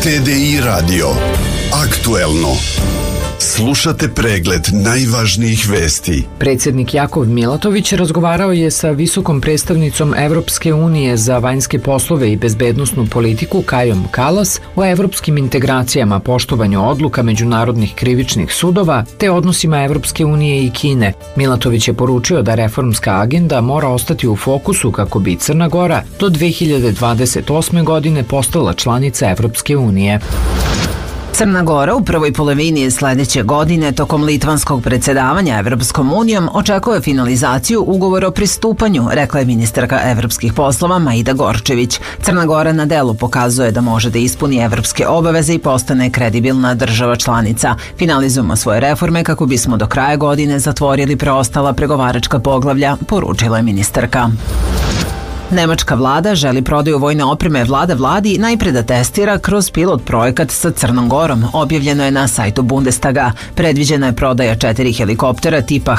TDI Radio. Aktuelno. Slušate pregled najvažnijih vesti. Predsjednik Jakov Milatović razgovarao je sa visokom predstavnicom Evropske unije za vanjske poslove i bezbednosnu politiku Kajom Kalas o evropskim integracijama, poštovanju odluka međunarodnih krivičnih sudova te odnosima Evropske unije i Kine. Milatović je poručio da reformska agenda mora ostati u fokusu kako bi Crna Gora do 2028. godine postala članica Evropske unije. Crna Gora u prvoj polovini sledeće godine tokom litvanskog predsjedavanja Evropskom unijom očekuje finalizaciju ugovora o pristupanju, rekla je ministarka evropskih poslova Majda Gorčević. Crna Gora na delu pokazuje da može da ispuni evropske obaveze i postane kredibilna država članica. Finalizujemo svoje reforme kako bismo do kraja godine zatvorili preostala pregovaračka poglavlja, poručila je ministarka. Nemačka vlada želi prodaju vojne opreme vladi najpre da testira kroz pilot projekat sa Crnom Gorom, objavljeno je na sajtu Bundestaga. Predviđena je prodaja 4 helikoptera tipa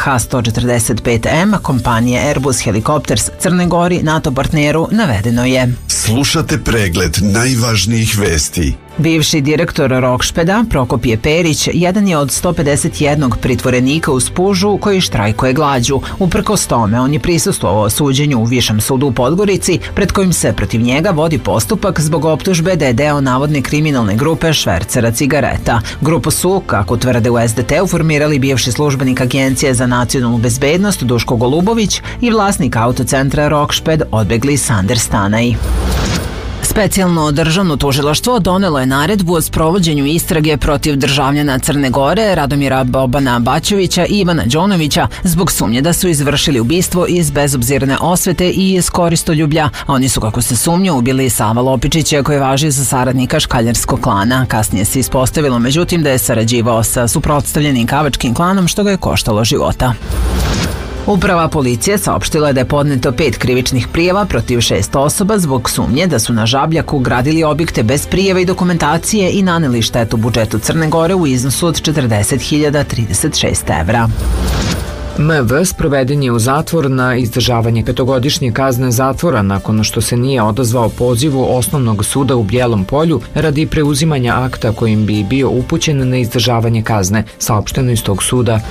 H-145M kompanije Airbus Helicopters Crne Gori, NATO partneru, navedeno je. Slušate pregled najvažnijih vesti. Bivši direktor Rokšpeda, Prokopije Perić, jedan je od 151 pritvorenika u Spužu koji štrajkuje glađu. Uprkos tome, on je prisustvovao suđenju u Višem sudu u Podgorici, pred kojim se protiv njega vodi postupak zbog optužbe da je deo navodne kriminalne grupe švercera cigareta. Grupu su, kako tvrde u SDT-u, formirali bivši službenik Agencije za nacionalnu bezbednost Duško Golubović i vlasnik autocentra Rokšped, odbegli Sander Stanaj. Specijalno državno tužilaštvo donelo je naredbu o sprovođenju istrage protiv državljana Crne Gore, Radomira Bobana Baćovića i Ivana Đonovića zbog sumnje da su izvršili ubistvo iz bezobzirne osvete i iz koristoljublja. Oni su, kako se sumnja, ubili Sava Lopičića koji važi za saradnika škaljarskog klana. Kasnije se ispostavilo, međutim, da je sarađivao sa suprotstavljenim kavačkim klanom, što ga je koštalo života. Uprava policije saopštila je da je podneto 5 krivičnih prijava protiv 6 osoba zbog sumnje da su na Žabljaku gradili objekte bez prijave i dokumentacije i naneli štetu budžetu Crne Gore u iznosu od 40.036 evra. MV sproveden je u zatvor na izdržavanje 5-godišnje kazne zatvora nakon što se nije odazvao pozivu Osnovnog suda u Bijelom Polju radi preuzimanja akta kojim bi bio upućen na izdržavanje kazne, saopšteno iz tog suda.